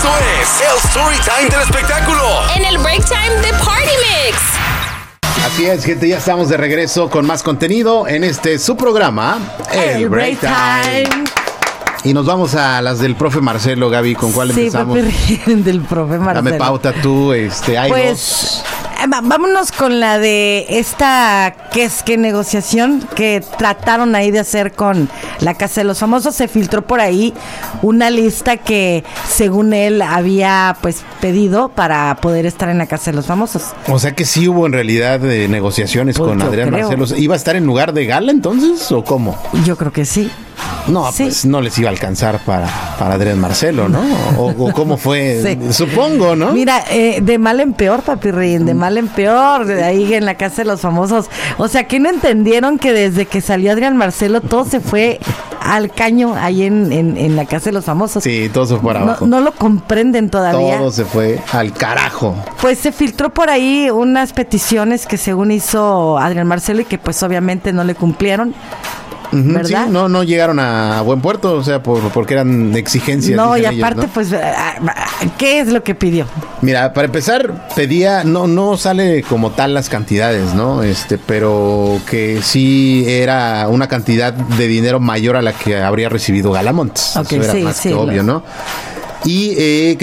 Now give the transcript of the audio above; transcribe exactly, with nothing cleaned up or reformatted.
es el Storytime del espectáculo. En el Break Time de Party Mix. Así es, gente, ya estamos de regreso con más contenido en este su programa, El, el Break Time. Time. Y nos vamos a las del profe Marcelo, Gaby, ¿con cuál sí, empezamos? Sí, del profe Marcelo. Dame pauta tú, este, hay pues, dos. Vámonos con la de esta, que es que negociación que trataron ahí de hacer con la Casa de los Famosos. Se filtró por ahí una lista que según él había pues pedido para poder estar en la Casa de los Famosos. O sea que sí hubo en realidad eh, negociaciones pues con Adrián creo. Marcelo. ¿Iba a estar en lugar de Gala entonces o cómo? Yo creo que sí. No, sí. Pues no les iba a alcanzar para, para Adrián Marcelo, ¿no? O, o cómo fue, sí. Supongo, ¿no? Mira, eh, de mal en peor, papi Rin, de mal en peor, de ahí en la Casa de los Famosos. O sea, que no entendieron que desde que salió Adrián Marcelo todo se fue al caño ahí en, en, en la Casa de los Famosos. Sí, todo se fue para abajo. No, no lo comprenden todavía. Todo se fue al carajo. Pues se filtró por ahí unas peticiones que según hizo Adrián Marcelo y que pues obviamente no le cumplieron. Uh-huh, sí, no, no llegaron a buen puerto, o sea, por, porque eran exigencias. No, y ellos, aparte, ¿no? Pues, ¿qué es lo que pidió? Mira, para empezar, pedía, no, no sale como tal las cantidades, ¿no? Este, pero que sí era una cantidad de dinero mayor a la que habría recibido Galamontes. Okay, Eso era sí, más sí, que obvio, lo... ¿no? Y eh,